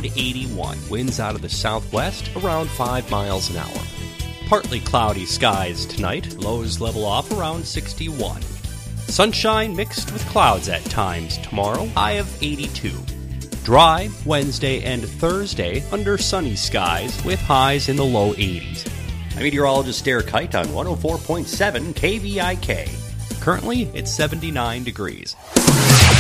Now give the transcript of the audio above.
around 81. Winds out of the southwest around 5 miles an hour. Partly cloudy skies tonight. Lows level off around 61. Sunshine mixed with clouds at times tomorrow. High of 82. Dry Wednesday and Thursday under sunny skies with highs in the low 80s. I'm meteorologist Derek Kite on 104.7 KVIK. Currently, it's 79 degrees.